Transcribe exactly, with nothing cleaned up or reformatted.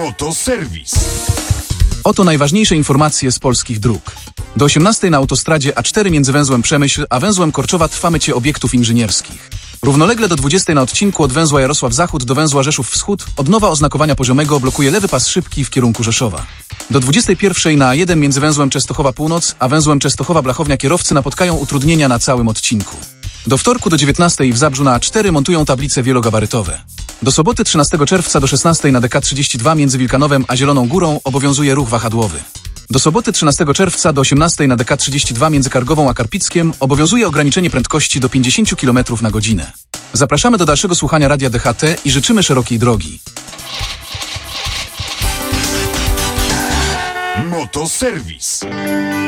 Motoserwis. Oto najważniejsze informacje z polskich dróg. Do osiemnastej na autostradzie A cztery między węzłem Przemyśl a węzłem Korczowa trwa mycie obiektów inżynierskich. Równolegle do dwudziestej na odcinku od węzła Jarosław Zachód do węzła Rzeszów Wschód odnowa oznakowania poziomego blokuje lewy pas szybki w kierunku Rzeszowa. Do dwudziestej pierwszej na A jeden między węzłem Częstochowa Północ a węzłem Częstochowa Blachownia kierowcy napotkają utrudnienia na całym odcinku. Do wtorku do dziewiętnastej w Zabrzu na A cztery montują tablice wielogabarytowe. Do soboty trzynastego czerwca do szesnastej na D K trzydzieści dwa między Wilkanowem a Zieloną Górą obowiązuje ruch wahadłowy. Do soboty trzynastego czerwca do osiemnastej na D K trzydzieści dwa między Kargową a Karpickiem obowiązuje ograniczenie prędkości do pięćdziesięciu kilometrów na godzinę. Zapraszamy do dalszego słuchania Radia D H T i życzymy szerokiej drogi. Motoserwis.